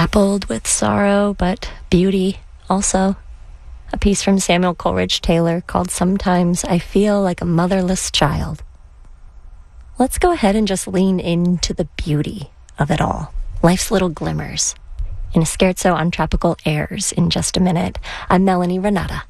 grappled with sorrow, but beauty also. A piece from Samuel Coleridge Taylor called Sometimes I Feel Like a Motherless Child. Let's go ahead and just lean into the beauty of it all. Life's little glimmers. In a Scherzo on Tropical Airs in just a minute. I'm Melanie Renata.